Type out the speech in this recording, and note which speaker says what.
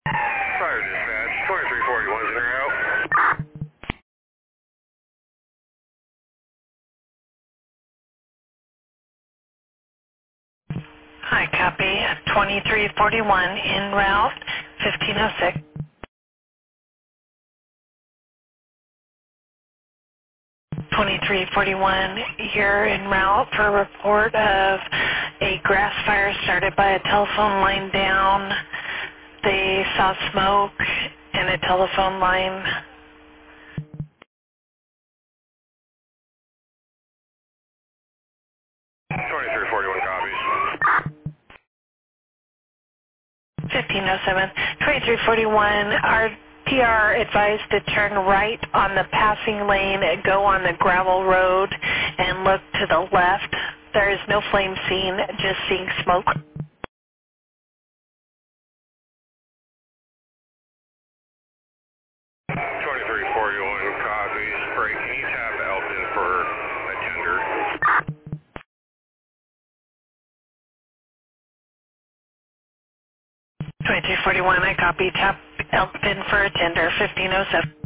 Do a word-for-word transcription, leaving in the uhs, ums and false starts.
Speaker 1: Fire dispatch, twenty-three forty-one is in route.
Speaker 2: Hi, copy. twenty-three forty-one en route, fifteen oh six. twenty-three forty-one, you're en route for a report of a grass fire started by a telephone line down. They saw smoke and a telephone line.
Speaker 1: twenty-three forty-one copies.
Speaker 2: fifteen oh seven, twenty-three forty-one, our P R advised to turn right on the passing lane, go on the gravel road, and look to the left. There is no flame seen, just seeing smoke.
Speaker 1: twenty-three forty-one copies. Breaking East half Elton for a tender.
Speaker 2: twenty-three forty-one, I copy. Tap Elkton for a tender, fifteen oh seven.